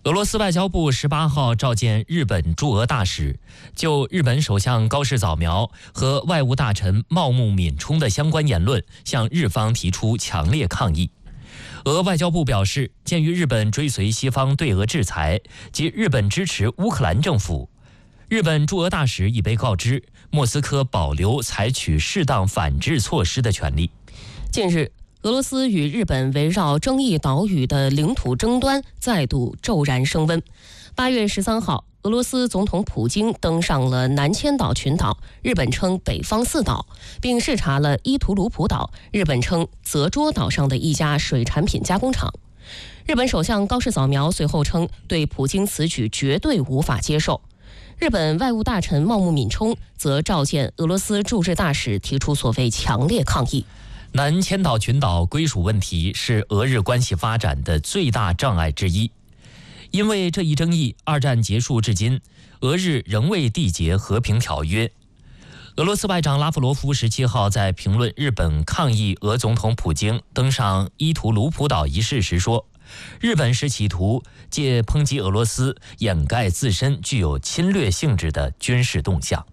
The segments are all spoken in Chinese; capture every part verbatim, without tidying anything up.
俄罗斯外交部十八号召见日本驻俄大使，就日本首相高市早苗和外务大臣茂木敏充的相关言论向日方提出强烈抗议。俄外交部表示，鉴于日本追随西方对俄制裁及日本支持乌克兰政府，日本驻俄大使已被告知莫斯科保留采取适当反制措施的权利。 近日，俄罗斯与日本围绕争议岛屿的领土争端再度骤然升温。八月十三号，俄罗斯总统普京登上了南千岛群岛，日本称北方四岛，并视察了伊图鲁普岛，日本称泽捉岛上的一家水产品加工厂。日本首相高市早苗随后称，对普京此举绝对无法接受。日本外务大臣茂木敏充则召见俄罗斯驻日大使，提出所谓强烈抗议。 南千岛群岛归属问题是俄日关系发展的最大障碍之一。因为这一争议，二战结束至今，俄日仍未缔结和平条约。俄罗斯外长拉夫罗夫十七号在评论日本抗议俄总统普京登上伊图鲁普岛一事时说，日本是企图借抨击俄罗斯掩盖自身具有侵略性质的军事动向。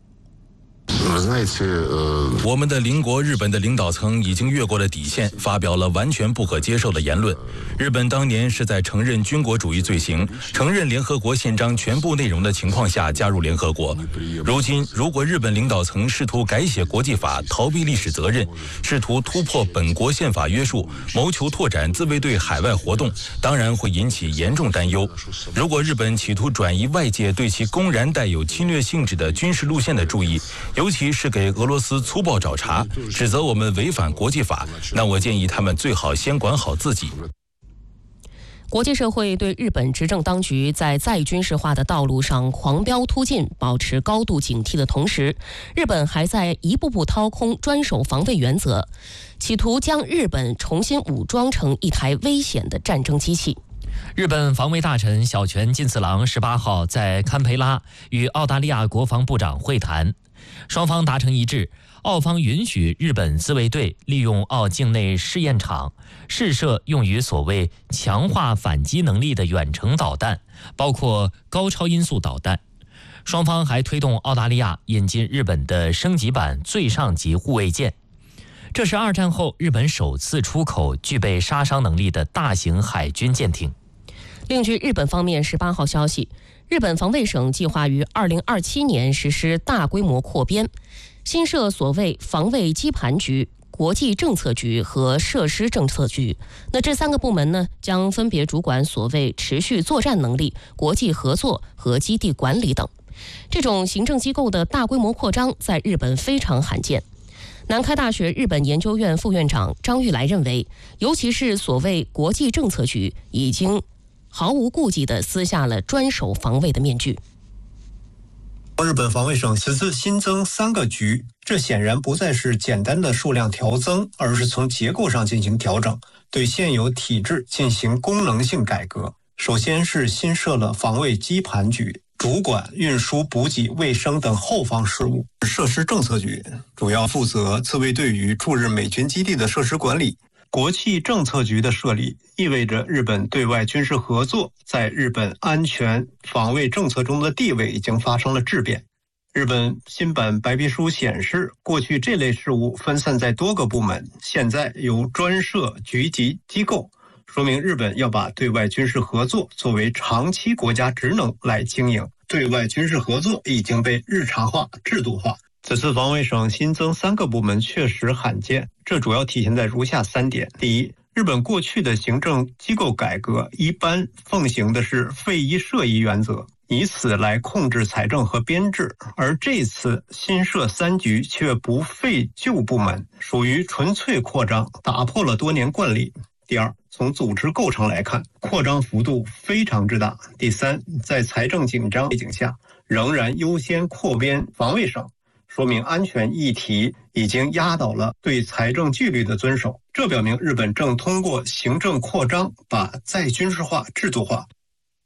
我们的邻国日本的领导层已经越过了底线，发表了完全不可接受的言论。日本当年是在承认军国主义罪行、承认联合国宪章全部内容的情况下加入联合国。如今，如果日本领导层试图改写国际法、逃避历史责任，试图突破本国宪法约束，谋求拓展自卫队海外活动，当然会引起严重担忧。如果日本企图转移外界对其公然带有侵略性质的军事路线的注意，尤其是给俄罗斯粗暴找茬，指责我们违反国际法，那我建议他们最好先管好自己。 国际社会对日本执政当局在再军事化的道路上狂飙突进保持高度警惕的同时，日本还在一步步掏空专守防卫原则，企图将日本重新武装成一台危险的战争机器。 日本防卫大臣小泉进次郎十八号在堪培拉与澳大利亚国防部长会谈，双方达成一致，澳方允许日本自卫队利用澳境内试验场试射用于所谓强化反击能力的远程导弹，包括高超音速导弹。双方还推动澳大利亚引进日本的升级版最上级护卫舰，这是二战后日本首次出口具备杀伤能力的大型海军舰艇。 另据日本方面十八号消息，日本防卫省计划于二零二七年实施大规模扩编，新设所谓防卫基盘局、国际政策局和设施政策局。那这三个部门呢，将分别主管所谓持续作战能力、国际合作和基地管理等。这种行政机构的大规模扩张在日本非常罕见。南开大学日本研究院副院长张玉来认为，尤其是所谓国际政策局已经毫无顾忌地撕下了专守防卫的面具。 日本防卫省此次新增三个局，这显然不再是简单的数量调增，而是从结构上进行调整，对现有体制进行功能性改革。首先是新设了防卫基盘局，主管运输、补给、卫生等后方事务；设施政策局主要负责自卫队与驻日美军基地的设施管理。国际政策局的设立意味着日本对外军事合作在日本安全防卫政策中的地位已经发生了质变。日本新版白皮书显示，过去这类事务分散在多个部门，现在由专设局级机构，说明日本要把对外军事合作作为长期国家职能来经营。对外军事合作已经被日常化、制度化。此次防卫省新增三个部门确实罕见，这主要体现在如下三点。第一，日本过去的行政机构改革一般奉行的是废一设一原则，以此来控制财政和编制，而这次新设三局却不废旧部门，属于纯粹扩张，打破了多年惯例。第二，从组织构成来看，扩张幅度非常之大。第三，在财政紧张背景下，仍然优先扩编防卫省，说明安全议题已经压倒了对财政纪律的遵守，这表明日本正通过行政扩张把再军事化制度化。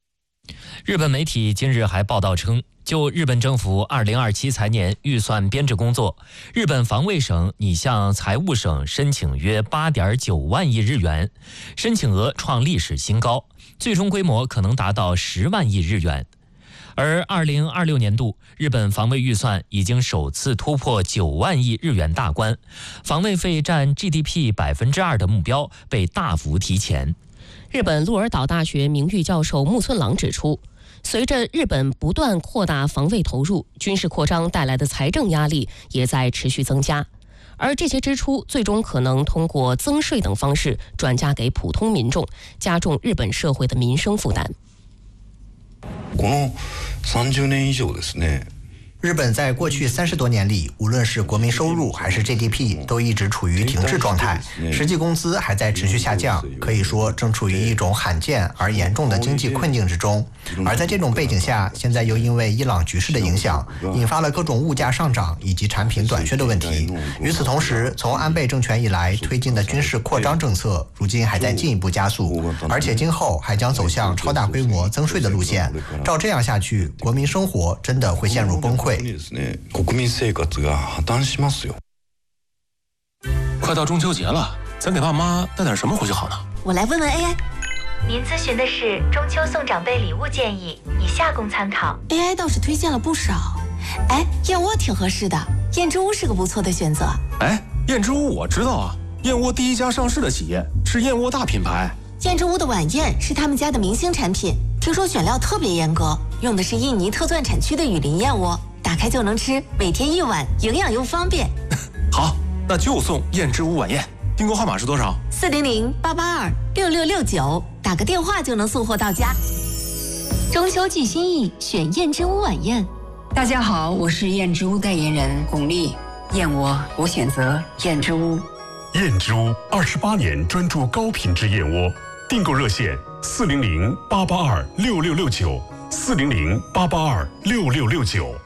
日本媒体今日还报道称，就日本政府二零二七财年预算编制工作，日本防卫省拟向财务省申请约 八点九万亿日元，申请额创历史新高，最终规模可能达到十万亿日元。而二零二六年度日本防卫预算已经首次突破九万亿日元大关，防卫费占 G D P 百分之二的目标被大幅提前。 日本鹿儿岛大学名誉教授木村朗指出，随着日本不断扩大防卫投入，军事扩张带来的财政压力也在持续增加，而这些支出最终可能通过增税等方式转嫁给普通民众，加重日本社会的民生负担。 この三十年以上ですね。 日本在过去三十多年里，无论是国民收入还是 G D P， 都一直处于停滞状态，实际工资还在持续下降，可以说正处于一种罕见而严重的经济困境之中。而在这种背景下，现在又因为伊朗局势的影响，引发了各种物价上涨以及产品短缺的问题。与此同时，从安倍政权以来推进的军事扩张政策，如今还在进一步加速，而且今后还将走向超大规模增税的路线。照这样下去，国民生活真的会陷入崩溃。 国民生活が破綻しますよ。 快到中秋节了，咱给爸妈带点什么回去好呢？ 我来问问 A I。 您咨询的是中秋送长辈礼物建议，以下供参考。 A I 倒是推荐了不少。哎，燕窝挺合适的，燕之屋是个不错的选择。 哎，燕之屋我知道啊，燕窝第一家上市的企业是燕窝大品牌。 燕之屋的晚宴是他们家的明星产品，听说选料特别严格，用的是印尼特钻产区的雨林燕窝。打开就能吃，每天一碗，营养又方便。 好，那就送燕之屋晚宴。订购号码是多少？ 四零零八八二六六六九，打个电话就能送货到家。 中秋寄心意，选燕之屋晚宴。 大家好，我是燕之屋代言人巩俐。燕窝，我选择燕之屋。 燕之屋二十八年专注高品质燕窝，订购热线四零零八八二六六六九。四零零八八二六六六九。